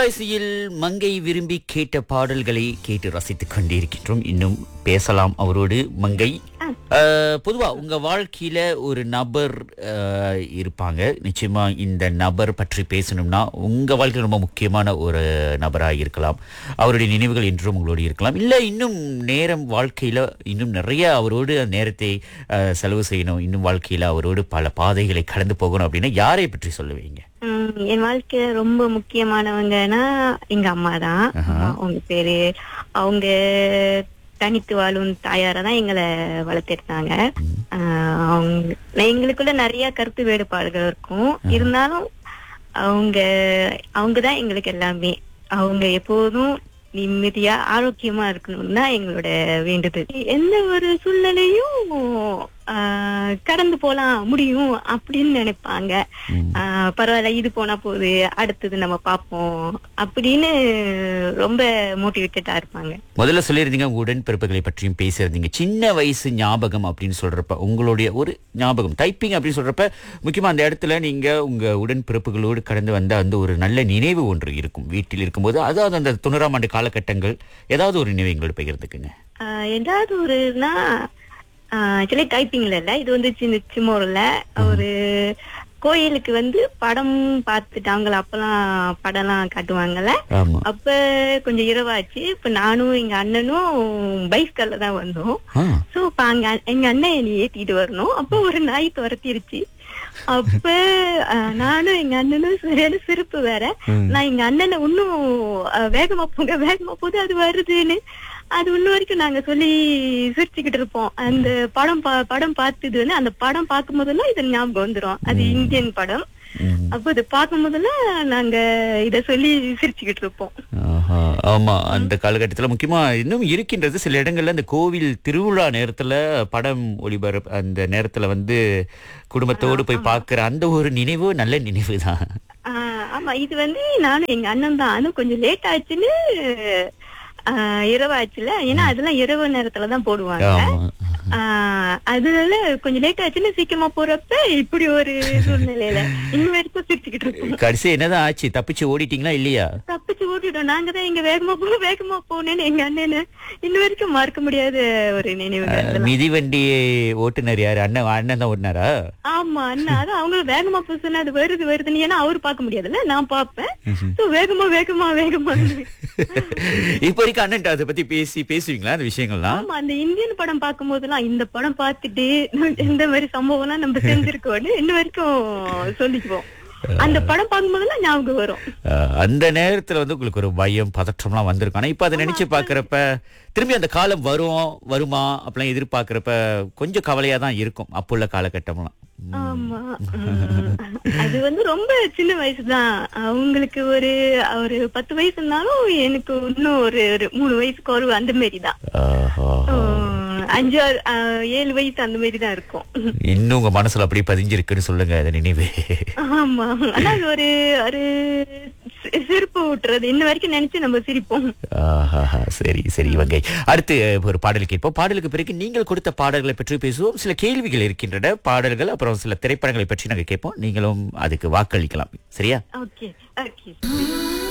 இசையில் மங்கை விரும்பி கேட்ட பாடல்களை கேட்டு ரசித்துக் கொண்டிருக்கின்றோம். இன்னும் பேசலாம் அவரோடு. மங்கை, பொதுவா உங்க வாழ்க்கையில ஒரு நபர் இருப்பாங்க. நிச்சயமா இந்த நபர் பற்றி பேசணும்னா உங்க வாழ்க்கையில் ரொம்ப முக்கியமான ஒரு நபராக இருக்கலாம். அவருடைய நினைவுகள் என்றும் உங்களோடு இருக்கலாம். இல்ல இன்னும் நேரம் வாழ்க்கையில இன்னும் நிறைய அவரோடு நேரத்தை செலவு செய்யணும், இன்னும் வாழ்க்கையில அவரோடு பல பாதைகளை கடந்து போகணும் அப்படின்னா யாரை பற்றி சொல்லுவீங்க? என் வாழ்க்கையில ரொம்ப முக்கியமானவங்கன்னா எங்க அம்மா தான். அவங்க பேரு, அவங்க தனித்து வாழும் தாயார தான் எங்களை வளர்த்திருந்தாங்க. எங்களுக்குள்ள நிறைய கருத்து வேறுபாடுகள் இருக்கும். இருந்தாலும் அவங்கதான் எங்களுக்கு எல்லாமே. அவங்க எப்போதும் நிம்மதியா ஆரோக்கியமா இருக்கணும்னு தான் எங்களோட வேண்டுதல். எந்த ஒரு சூழ்நிலையும் கடந்து போலாம் முடியும் அப்படின்னு நினைப்பாங்க. பரவாயில்ல, இது போனா போகுது, அடுத்தது நம்ம பார்ப்போம் அப்படின்னு ரொம்ப மோட்டிவேட்டடா இருப்பாங்க. முதல்ல சொல்லியிருந்தீங்க உங்க உடன்பிறப்புகளை பற்றியும் பேசியிருந்தீங்க. சின்ன வயசு ஞாபகம் அப்படின்னு சொல்றப்ப உங்களுடைய ஒரு ஞாபகம் டைப்பிங் அப்படின்னு சொல்றப்ப முக்கியமா அந்த இடத்துல நீங்க உங்க உடன்பிறப்புகளோடு கடந்து வந்த அந்த ஒரு நல்ல நினைவு ஒன்று இருக்கும் வீட்டில் இருக்கும்போது. அதாவது அந்த 90ஆம் ஆண்டு காலகட்டங்கள் ஏதாவது ஒரு நினைவு எங்களோட பகிர்ந்துக்குங்க. ஏதாவது ஒருனா ஆக்சுவலி டைப்பிங்ல இல்ல, இது வந்து சும்மா ஒரு கோயிலுக்கு படம் பார்த்துட்டாங்களா, அப்பெல்லாம் படம்லாம் காட்டுவாங்கல்ல. அப்ப கொஞ்சம் இரவாச்சு. இப்ப நானும் எங்க அண்ணனும் பைஸ்கல்ல தான் வந்தோம். சோ இப்ப எங்க அண்ணன் என்னை ஏத்திட்டு வரணும். அப்ப ஒரு நாய் துரத்திருச்சு. அப்ப நானும் எங்க அண்ணனும் சரியான சிரிப்பு வேற. நான் எங்க அண்ணனை இன்னும் வேகமா போங்க வேகமா போது அது வருதுன்னு அது இன்னும் வரைக்கும் நாங்க சொல்லி சிரிச்சுக்கிட்டு இருப்போம். அந்த படம் பார்த்தது அந்த படம் பார்க்கும் போதெல்லாம் இது ஞாபகம் வந்துரும். அது இந்தியன் படம். அப்ப இது பார்க்கும் போதெல்லாம் நாங்க இத சொல்லி சிரிச்சுக்கிட்டு இருப்போம். ஆமா, அந்த காலகட்டத்துல முக்கியமா இன்னும் இருக்கின்றது. சில இடங்கள்ல இந்த கோவில் திருவிழா நேரத்துல படம் ஒளிபரப்பு அந்த நேரத்துல குடும்பத்தோடு போய் பாக்குற அந்த ஒரு நினைவு நல்ல நினைவு தான். ஆமா, இது நானும் எங்க அண்ணன் தான். கொஞ்சம் லேட் ஆச்சுன்னு இரவாச்சுல, ஏன்னா அதெல்லாம் இரவு நேரத்துலதான் போடுவாங்க. அதனால கொஞ்சம் லேட் ஆச்சுன்னு சீக்கிரமா போறப்ப இப்படி ஒரு சூழ்நிலையில இன்னும் வரைக்கும் சிரிச்சுக்கிட்டு இருக்கோம். கடைசி என்னதான் ஆச்சு? தப்பிச்சு ஓடிட்டீங்களா இல்லையா? தப்பிச்சு ஓடிட்டோம். நாங்க தான் எங்க வேகமா போனேன்னு எங்க அண்ணனு இன்னும் வரைக்கும் மறக்க முடியாத ஒரு நினைவு. மிதிவண்டி ஓட்டுனர் யாரு? அண்ணன் தான் ஓட்டுனாரா? ஆமா, அண்ணா. அதான் அவங்க வேகமா போச்சுன்னா அது வருதுன்னு ஏன்னா அவரு பாக்க முடியாதுல்ல, நான் பாப்பேன். வேகமா இப்ப வரைக்கும் அண்ணன் அதை பத்தி பேசுவீங்களா அந்த விஷயங்கள்லாம்? ஆமா, அந்த இந்தியன் படம் பார்க்கும் போதெல்லாம் இந்த படம் பார்த்துட்டு இந்த மாதிரி சம்பவம் எல்லாம் நம்ம செஞ்சிருக்கோம்னு இன்னும் வரைக்கும் சொல்லிக்குவோம். அந்த படம் பார்க்கும்போதெல்லாம் ஞாபகம் வரும். அந்த நேரத்துல உங்களுக்கு ஒரு பயம் பதற்றம் எல்லாம் வந்திருக்கும். ஆனா இப்ப அதை நினைச்சு பாக்குறப்ப திரும்பி அந்த காலம் வருமா அப்படிலாம் எதிர்பார்க்கறப்ப கொஞ்சம் கவலையா தான் இருக்கும் அப்போ உள்ள காலகட்டம்லாம். ஆமா, அது ரொம்ப சின்ன வயசுதான். அவங்களுக்கு ஒரு 10 வயசுனாலும் எனக்கு இன்னும் ஒரு 3 வயசுக்கு ஒரு அந்த மாதிரிதான். 5-7 வயசு அந்த மாதிரி தான் இருக்கும். இன்னும் உங்க மனசுல அப்படியே பதிஞ்சிருக்குன்னு சொல்லுங்க அந்த நினைவு. ஆமா, ஆனா ஒரு சிரிப்பு ஊட்டுறது இன்ன வரைக்கும் நினைச்சு நம்ம சிரிப்போம். சரி வங்கை. அடுத்து ஒரு பாடல் கேட்போம். பாடலுக்கு பிறகு நீங்கள் கொடுத்த பாடல்களை பற்றி பேசுவோம். சில கேள்விகள் இருக்கின்றன, பாடல்கள், அப்புறம் சில திரைப்படங்களை பற்றி நாங்க கேட்போம். நீங்களும் அதுக்கு வாக்களிக்கலாம். சரியா? ஓகே.